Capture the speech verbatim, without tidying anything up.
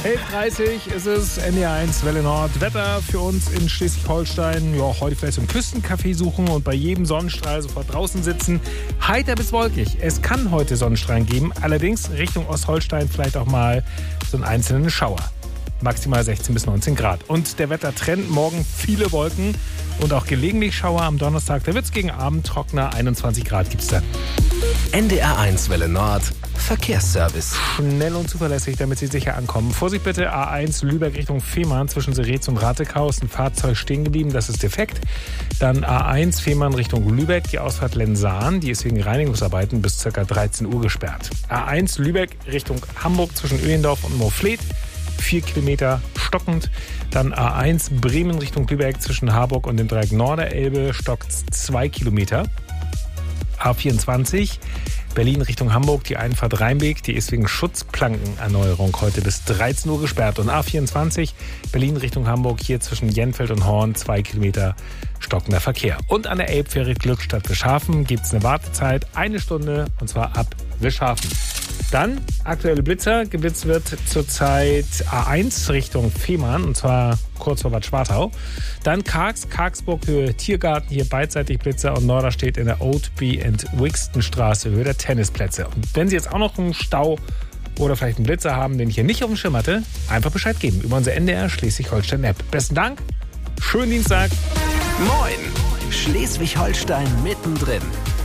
elf Uhr dreißig ist es, N D R eins Welle Nord. Wetter für uns in Schleswig-Holstein. Ja, heute vielleicht so ein Küstencafé suchen und bei jedem Sonnenstrahl sofort draußen sitzen. Heiter bis wolkig. Es kann heute Sonnenstrahlen geben, allerdings Richtung Ostholstein vielleicht auch mal so einen einzelnen Schauer. Maximal sechzehn bis neunzehn Grad. Und der Wettertrend, morgen viele Wolken und auch gelegentlich Schauer am Donnerstag. Da wird es gegen Abend trockener, einundzwanzig Grad gibt es dann. N D R eins Welle Nord, Verkehrsservice. Schnell und zuverlässig, damit Sie sicher ankommen. Vorsicht bitte, A eins Lübeck Richtung Fehmarn zwischen Seretz und Ratekau ist ein Fahrzeug stehen geblieben, das ist defekt. Dann A eins Fehmarn Richtung Lübeck, die Ausfahrt Lensahn, die ist wegen Reinigungsarbeiten bis ca. dreizehn Uhr gesperrt. A eins Lübeck Richtung Hamburg zwischen Öhendorf und Moorfleet. Vier Kilometer stockend. Dann A eins Bremen Richtung Lübeck zwischen Harburg und dem Dreieck Norderelbe stockt zwei Kilometer. A vierundzwanzig Berlin Richtung Hamburg, die Einfahrt Rheinweg, die ist wegen Schutzplankenerneuerung heute bis dreizehn Uhr gesperrt. Und A vierundzwanzig Berlin Richtung Hamburg, hier zwischen Jenfeld und Horn, zwei Kilometer stockender Verkehr. Und an der Elbfähre Glückstadt Wischhafen gibt es eine Wartezeit, eine Stunde, und zwar ab Wischhafen. Dann aktuelle Blitzer. Geblitzt wird zurzeit A eins Richtung Fehmarn, und zwar kurz vor Bad Schwartau. Dann Kargs, Kargsburg Höhe Tiergarten, hier beidseitig Blitzer, und Norderstedt in der Oatby and Wixton Straße Höhe der Tennisplätze. Und wenn Sie jetzt auch noch einen Stau oder vielleicht einen Blitzer haben, den ich hier nicht auf dem Schirm hatte, einfach Bescheid geben über unsere N D R Schleswig-Holstein-App. Besten Dank, schönen Dienstag. Moin, Schleswig-Holstein mittendrin.